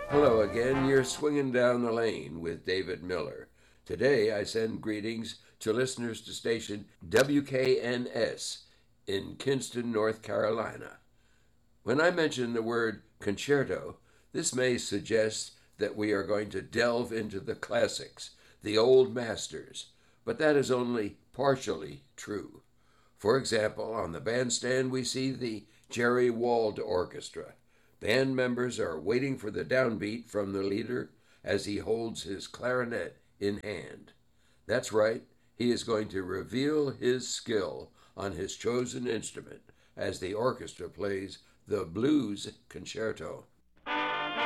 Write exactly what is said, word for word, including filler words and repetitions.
Hello again. You're swinging down the lane with David Miller. Today I send greetings to listeners to station W K N S in Kinston, North Carolina. When I mention the word concerto, this may suggest that we are going to delve into the classics, the old masters, but that is only partially true. For example, on the bandstand we see the Jerry Wald Orchestra. Band members are waiting for the downbeat from the leader as he holds his clarinet in hand. That's right, he is going to reveal his skill on his chosen instrument as the orchestra plays the Blues Concerto.